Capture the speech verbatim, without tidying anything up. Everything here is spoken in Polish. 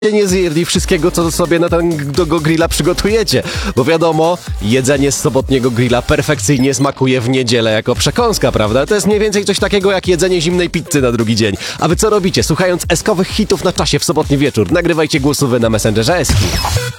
nie zjedli wszystkiego, co sobie na tego grilla przygotujecie. Bo wiadomo, jedzenie z sobotniego grilla perfekcyjnie smakuje w niedzielę jako przekąska, prawda? To jest mniej więcej coś takiego jak jedzenie zimnej pizzy na drugi dzień. A wy co robicie? Słuchając eskowych hitów na czasie w sobotni wieczór, nagrywajcie głosówy na Messengerze Eski.